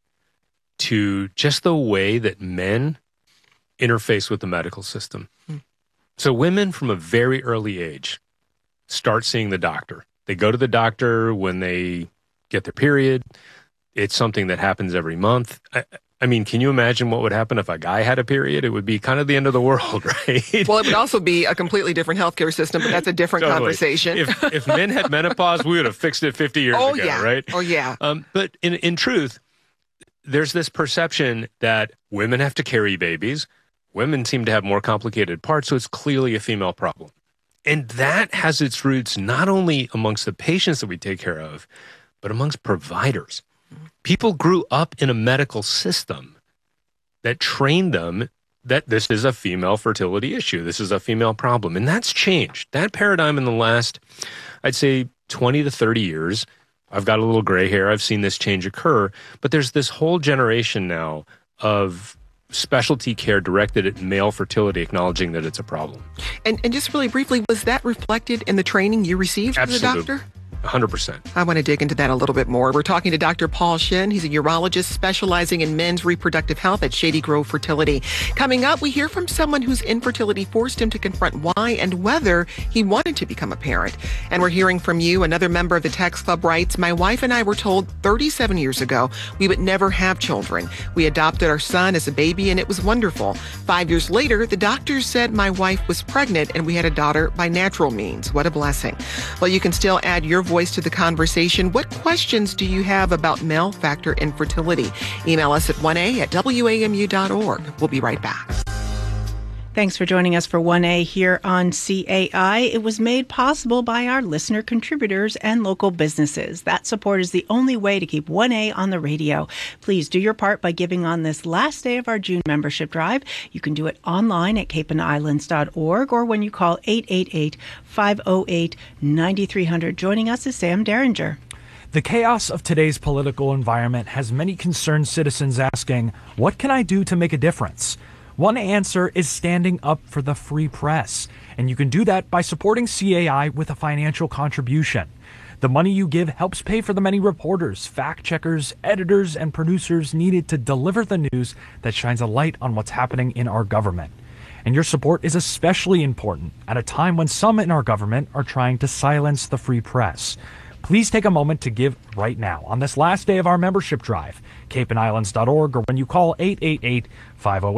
to just the way that men interface with the medical system. Hmm. So women from a very early age start seeing the doctor. They go to the doctor when they get their period. It's something that happens every month. I, I mean, can you imagine what would happen if a guy had a period? It would be kind of the end of the world, right? Well, it would also be a completely different healthcare system, but that's a different totally. conversation. If, if men had menopause, we would have fixed it fifty years oh, ago, yeah. right? Oh, yeah. Um, but in, in truth, there's this perception that women have to carry babies. Women seem to have more complicated parts, so it's clearly a female problem. And that has its roots not only amongst the patients that we take care of, but amongst providers. People grew up in a medical system that trained them that this is a female fertility issue. This is a female problem. And that's changed. That paradigm in the last, I'd say, twenty to thirty years, I've got a little gray hair. I've seen this change occur. But there's this whole generation now of specialty care directed at male fertility, acknowledging that it's a problem. And, and just really briefly, was that reflected in the training you received Absolutely. as a doctor? one hundred percent. I want to dig into that a little bit more. We're talking to Doctor Paul Shin. He's a urologist specializing in men's reproductive health at Shady Grove Fertility. Coming up, we hear from someone whose infertility forced him to confront why and whether he wanted to become a parent. And we're hearing from you. Another member of the Text Club writes, my wife and I were told thirty-seven years ago we would never have children. We adopted our son as a baby and it was wonderful. Five years later, the doctors said my wife was pregnant and we had a daughter by natural means. What a blessing. Well, you can still add your voice to the conversation. What questions do you have about male factor infertility? Email us at one a at w a m u dot org. We'll be right back. Thanks for joining us for one A here on C A I. It was made possible by our listener contributors and local businesses. That support is the only way to keep one A on the radio. Please do your part by giving on this last day of our June membership drive. You can do it online at cape and islands dot org or when you call eight eight eight, five oh eight, nine three hundred. Joining us is Sam Derringer. The chaos of today's political environment has many concerned citizens asking, what can I do to make a difference? One answer is standing up for the free press, and you can do that by supporting C A I with a financial contribution. The money you give helps pay for the many reporters, fact-checkers, editors, and producers needed to deliver the news that shines a light on what's happening in our government. And your support is especially important at a time when some in our government are trying to silence the free press. Please take a moment to give right now on this last day of our membership drive, cape and islands dot org, or when you call eight eight eight, five oh eight,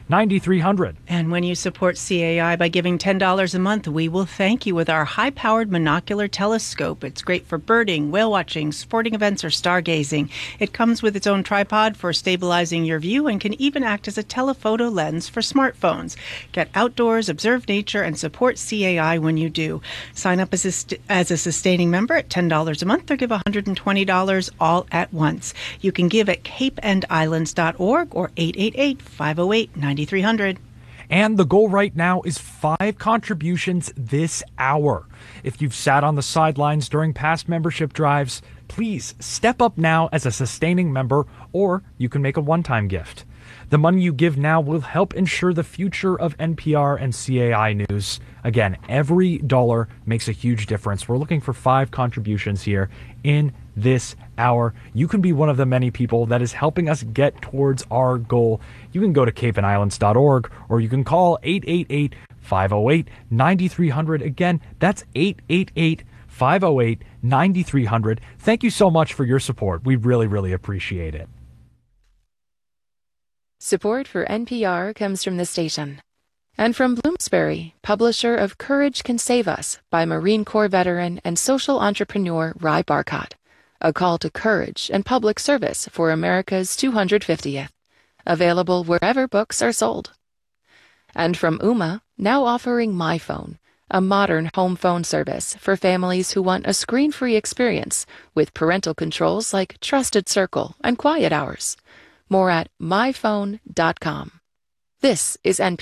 ninety-three hundred. And when you support C A I by giving ten dollars a month, we will thank you with our high-powered monocular telescope. It's great for birding, whale watching, sporting events, or stargazing. It comes with its own tripod for stabilizing your view and can even act as a telephoto lens for smartphones. Get outdoors, observe nature, and support C A I when you do. Sign up as a, st- as a sustaining member at ten dollars a month or give one hundred twenty dollars all at once. You can give at cape end islands dot org or eight eight eight, five oh eight, nine three hundred. And the goal right now is five contributions this hour. If you've sat on the sidelines during past membership drives, please step up now as a sustaining member, or you can make a one-time gift. The money you give now will help ensure the future of N P R and C A I News. Again, every dollar makes a huge difference. We're looking for five contributions here in this hour. You can be one of the many people that is helping us get towards our goal. You can go to cape and islands dot org or you can call eight eight eight, five oh eight, nine three hundred. Again, that's eight eight eight, five oh eight, nine three hundred. Thank you so much for your support. We really, really appreciate it. Support for N P R comes from the station. And from Bloomsbury, publisher of Courage Can Save Us by Marine Corps veteran and social entrepreneur Ry Barcott. A call to courage and public service for America's two hundred fiftieth. Available wherever books are sold. And from Ooma, now offering MyPhone, a modern home phone service for families who want a screen-free experience with parental controls like Trusted Circle and Quiet Hours. More at my phone dot com. This is N P R.